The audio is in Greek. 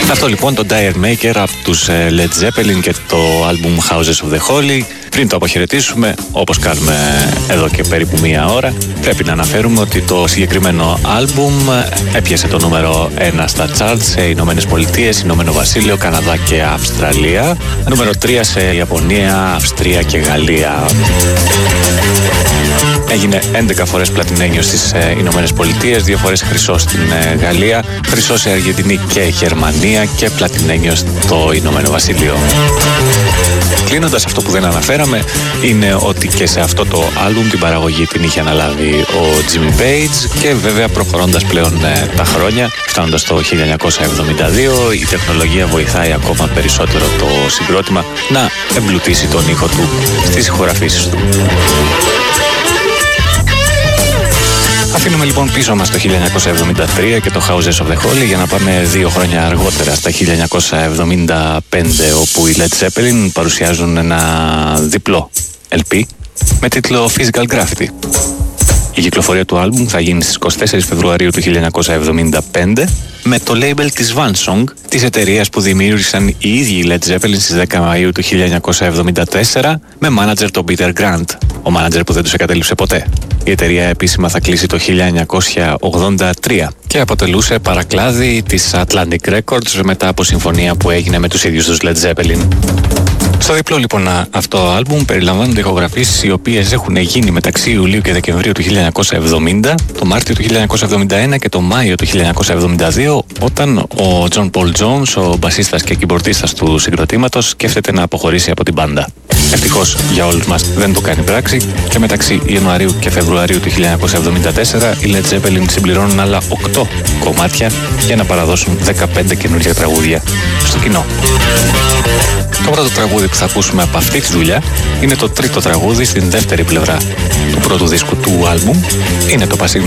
Αυτό λοιπόν το Dire Maker από τους Led Zeppelin και το album Houses of the Holy. Πριν το αποχαιρετήσουμε, όπως κάνουμε εδώ και περίπου μία ώρα, πρέπει να αναφέρουμε ότι το συγκεκριμένο άλμπουμ έπιασε το νούμερο 1 στα charts σε Ηνωμένες Πολιτείες, Ηνωμένο Βασίλειο, Καναδά και Αυστραλία. Νούμερο 3 σε Ιαπωνία, Αυστρία και Γαλλία. Έγινε 11 φορές πλατινένιο στις Ηνωμένες Πολιτείες, 2 φορές χρυσό στην Γαλλία, χρυσό σε Αργεντινή και Γερμανία και πλατινένιο στο Ηνωμένο Βασίλειο. Κλείνοντας, αυτό που δεν αναφέραμε είναι ότι και σε αυτό το άλμπουμ την παραγωγή την είχε αναλάβει ο Jimmy Page και βέβαια προχωρώντας πλέον τα χρόνια, φτάνοντας το 1972, η τεχνολογία βοηθάει ακόμα περισσότερο το συγκρότημα να εμπλουτίσει τον ήχο του στις ηχογραφήσεις του. Αφήνουμε λοιπόν πίσω μας το 1973 και το Houses of the Holy για να πάμε 2 χρόνια αργότερα, στα 1975, όπου οι Led Zeppelin παρουσιάζουν ένα διπλό LP με τίτλο Physical Graffiti. Η κυκλοφορία του άλμπουμ θα γίνει στις 24 Φεβρουαρίου του 1975 με το label της Vansong, της εταιρείας που δημιούργησαν οι ίδιοι οι Led Zeppelin στις 10 Μαΐου του 1974 με manager τον Peter Grant, ο manager που δεν τους εγκατέλειψε ποτέ. Η εταιρεία επίσημα θα κλείσει το 1983 και αποτελούσε παρακλάδι της Atlantic Records μετά από συμφωνία που έγινε με τους ίδιους τους Led Zeppelin. Στο διπλό λοιπόν αυτό άλμπουμ περιλαμβάνονται ηχογραφήσεις οι οποίες έχουν γίνει μεταξύ Ιουλίου και Δεκεμβρίου του 1970, το Μάρτιο του 1971 και το Μάιο του 1972, όταν ο John Paul Jones, ο μπασίστας και κιμπορτίστας του συγκροτήματος, σκέφτεται να αποχωρήσει από την μπάντα. Ευτυχώς για όλους μας δεν το κάνει πράξη και μεταξύ Ιανουαρίου και Φεβρουαρίου του 1974 οι Led Zeppelin συμπληρώνουν άλλα 8 κομμάτια για να παραδώσουν 15 καινούργια τραγούδια στο κοινό. Το πρώτο τραγούδι που θα ακούσουμε από αυτή τη δουλειά είναι το τρίτο τραγούδι στην δεύτερη πλευρά του πρώτου δίσκου του άλμπουμ. Είναι το πασίγνωστο